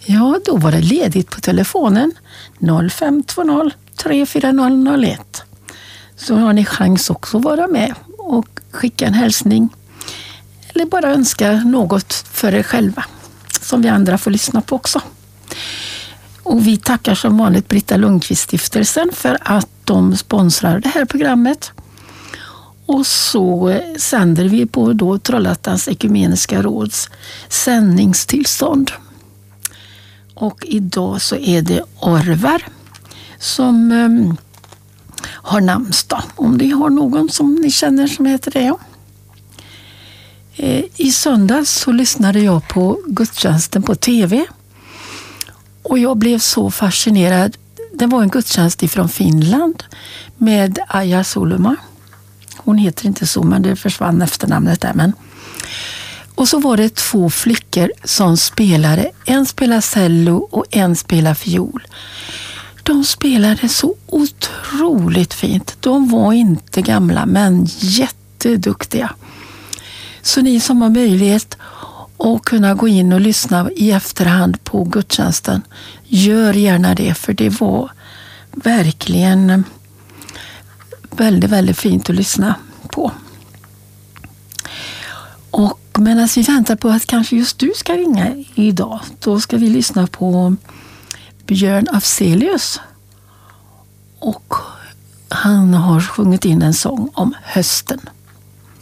Ja, då var det ledigt på telefonen 0520 34001. Så har ni chans också att vara med och skicka en hälsning. Eller bara önska något för er själva som vi andra får lyssna på också. Och vi tackar som vanligt Britta Lundqvist-stiftelsen för att de sponsrar det här programmet. Och så sänder vi på då Trollhättans ekumeniska råds sändningstillstånd. Och idag så är det Orvar som har namnsdag. Om ni har någon som ni känner som heter det. Ja. I söndags så lyssnade jag på gudstjänsten på tv. Och jag blev så fascinerad. Det var en gudstjänst ifrån Finland med Aja Soluma. Hon heter inte så, men det försvann efternamnet där. Men. Och så var det 2 flickor som spelade. En spelade cello och en spelade fiol. De spelade så otroligt fint. De var inte gamla, men jätteduktiga. Så ni som har möjlighet att kunna gå in och lyssna i efterhand på gudstjänsten, gör gärna det, för det var verkligen väldigt, väldigt fint att lyssna på. Och medan vi väntar på att kanske just du ska ringa idag, då ska vi lyssna på Björn Afzelius. Och han har sjungit in en sång om hösten.